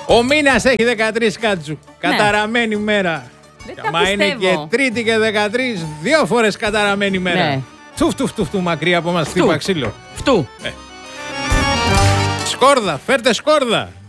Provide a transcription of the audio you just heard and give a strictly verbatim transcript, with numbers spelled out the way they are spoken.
Ο μήνας έχει δεκατρείς κάτσου. Ναι. Καταραμένη μέρα. Μα είναι και Τρίτη και δεκατρείς, δύο φορές καταραμένη μέρα. Ναι. Φτου, φτου, φτου, φτου, μακριά από μας χτύπα ξύλο. Φτου. Ε. Σκόρδα, φέρτε σκόρδα.